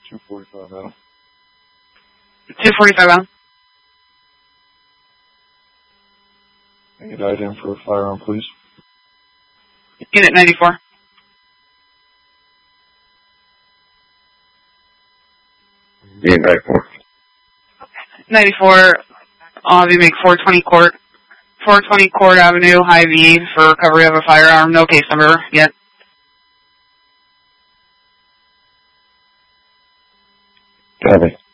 245 Adam. 245 Adam. Get item for a firearm, please. Unit 94. Unit 94. 94, I'll have you make 420 Court Avenue, Hy-Vee, for recovery of a firearm. No case number yet. Copy.